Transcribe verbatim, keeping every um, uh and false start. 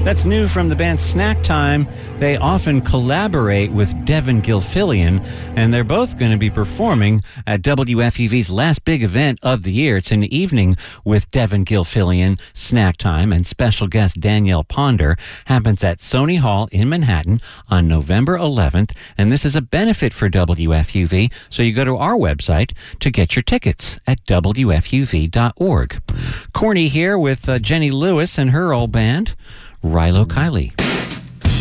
That's new from the band Snack Time. They often collaborate with Devin Gilfillian, and they're both going to be performing at W F U V's last big event of the year. It's an evening with Devin Gilfillian, Snack Time, and special guest Danielle Ponder. Happens at Sony Hall in Manhattan on November eleventh, and this is a benefit for W F U V, so you go to our website to get your tickets at W F U V dot org. Corny here with uh, Jenny Lewis and her old band, Rilo Kiley.